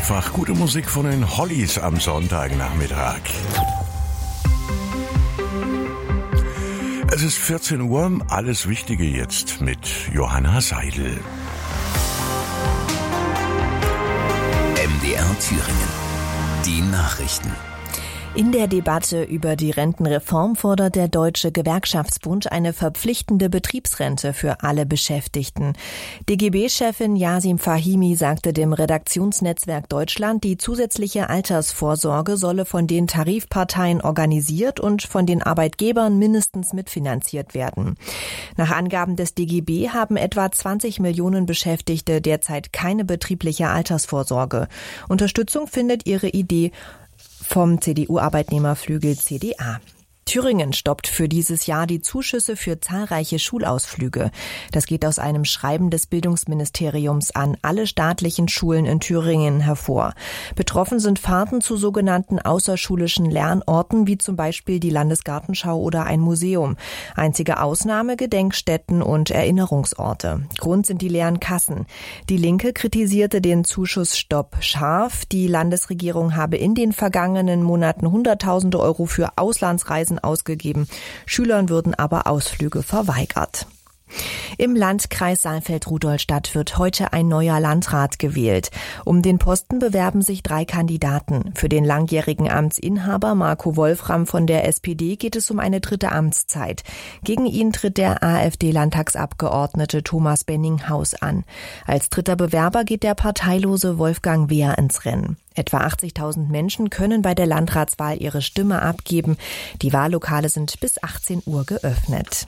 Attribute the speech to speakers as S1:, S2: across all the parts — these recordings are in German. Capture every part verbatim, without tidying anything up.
S1: Einfach gute Musik von den Hollies am Sonntagnachmittag. Es ist vierzehn Uhr, alles Wichtige jetzt mit Johanna Seidel.
S2: M D R Thüringen. Die Nachrichten.
S3: In der Debatte über die Rentenreform fordert der Deutsche Gewerkschaftsbund eine verpflichtende Betriebsrente für alle Beschäftigten. D G B-Chefin Yasim Fahimi sagte dem Redaktionsnetzwerk Deutschland, die zusätzliche Altersvorsorge solle von den Tarifparteien organisiert und von den Arbeitgebern mindestens mitfinanziert werden. Nach Angaben des D G B haben etwa zwanzig Millionen Beschäftigte derzeit keine betriebliche Altersvorsorge. Unterstützung findet ihre Idee vom C D U-Arbeitnehmerflügel C D A. Thüringen stoppt für dieses Jahr die Zuschüsse für zahlreiche Schulausflüge. Das geht aus einem Schreiben des Bildungsministeriums an alle staatlichen Schulen in Thüringen hervor. Betroffen sind Fahrten zu sogenannten außerschulischen Lernorten, wie zum Beispiel die Landesgartenschau oder ein Museum. Einzige Ausnahme Gedenkstätten und Erinnerungsorte. Grund sind die leeren Kassen. Die Linke kritisierte den Zuschussstopp scharf. Die Landesregierung habe in den vergangenen Monaten Hunderttausende Euro für Auslandsreisen ausgegeben. Schülern würden aber Ausflüge verweigert. Im Landkreis Saalfeld-Rudolstadt wird heute ein neuer Landrat gewählt. Um den Posten bewerben sich drei Kandidaten. Für den langjährigen Amtsinhaber Marco Wolfram von der S P D geht es um eine dritte Amtszeit. Gegen ihn tritt der AfD-Landtagsabgeordnete Thomas Benninghaus an. Als dritter Bewerber geht der parteilose Wolfgang Wehr ins Rennen. Etwa achtzigtausend Menschen können bei der Landratswahl ihre Stimme abgeben. Die Wahllokale sind bis achtzehn Uhr geöffnet.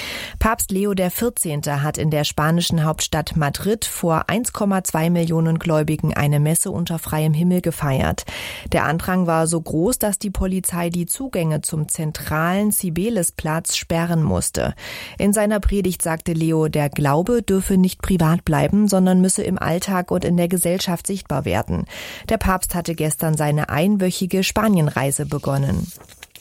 S3: Papst Leo der vierzehnte hat in der spanischen Hauptstadt Madrid vor eins Komma zwei Millionen Gläubigen eine Messe unter freiem Himmel gefeiert. Der Andrang war so groß, dass die Polizei die Zugänge zum zentralen Cibelesplatz sperren musste. In seiner Predigt sagte Leo, der Glaube dürfe nicht privat bleiben, sondern müsse im Alltag und in der Gesellschaft sichtbar werden. Der Papst hatte gestern seine einwöchige Spanienreise begonnen.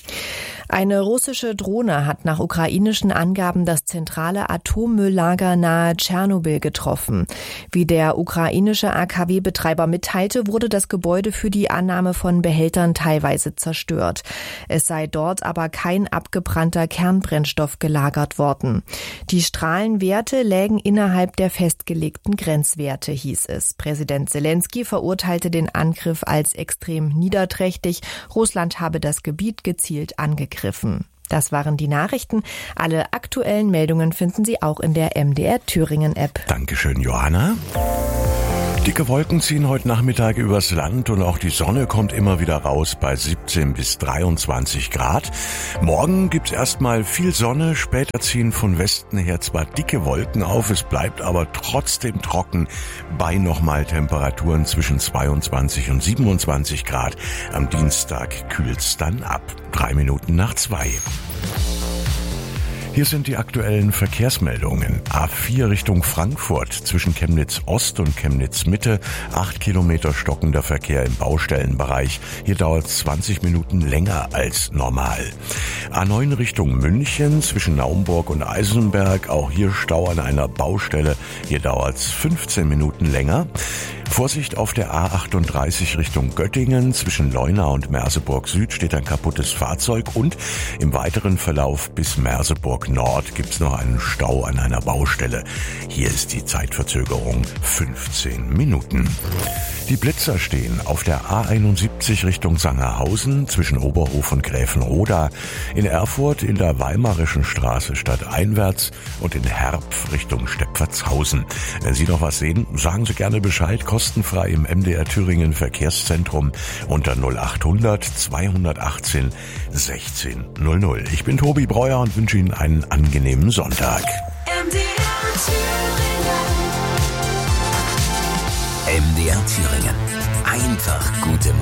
S3: Eine russische Drohne hat nach ukrainischen Angaben das zentrale Atommülllager nahe Tschernobyl getroffen. Wie der ukrainische A K W-Betreiber mitteilte, wurde das Gebäude für die Annahme von Behältern teilweise zerstört. Es sei dort aber kein abgebrannter Kernbrennstoff gelagert worden. Die Strahlenwerte lägen innerhalb der festgelegten Grenzwerte, hieß es. Präsident Zelensky verurteilte den Angriff als extrem niederträchtig. Russland habe das Gebiet gezielt angegriffen. Das waren die Nachrichten. Alle aktuellen Meldungen finden Sie auch in der M D R Thüringen App.
S1: Dankeschön, Johanna. Dicke Wolken ziehen heute Nachmittag übers Land und auch die Sonne kommt immer wieder raus bei siebzehn bis dreiundzwanzig Grad. Morgen gibt's erstmal viel Sonne, später ziehen von Westen her zwar dicke Wolken auf, es bleibt aber trotzdem trocken bei nochmal Temperaturen zwischen zweiundzwanzig und siebenundzwanzig Grad. Am Dienstag kühlt's dann ab. Drei Minuten nach zwei. Hier sind die aktuellen Verkehrsmeldungen. A vier Richtung Frankfurt zwischen Chemnitz Ost und Chemnitz Mitte. Acht Kilometer stockender Verkehr im Baustellenbereich. Hier dauert es zwanzig Minuten länger als normal. A neun Richtung München zwischen Naumburg und Eisenberg. Auch hier Stau an einer Baustelle. Hier dauert es fünfzehn Minuten länger. Vorsicht auf der A achtunddreißig Richtung Göttingen. Zwischen Leuna und Merseburg Süd steht ein kaputtes Fahrzeug und im weiteren Verlauf bis Merseburg Nord gibt's noch einen Stau an einer Baustelle. Hier ist die Zeitverzögerung fünfzehn Minuten. Die Blitzer stehen auf der A einundsiebzig Richtung Sangerhausen zwischen Oberhof und Gräfenroda, in Erfurt in der Weimarischen Straße stadteinwärts und in Herpf Richtung Stepfertshausen. Wenn Sie noch was sehen, sagen Sie gerne Bescheid, kostenfrei im M D R Thüringen Verkehrszentrum unter null achthundert zweihundertachtzehn sechzehn null null. Ich bin Tobi Breuer und wünsche Ihnen einen angenehmen Sonntag.
S2: M D R Thüringen. M D R Thüringen. Einfach gute Musik.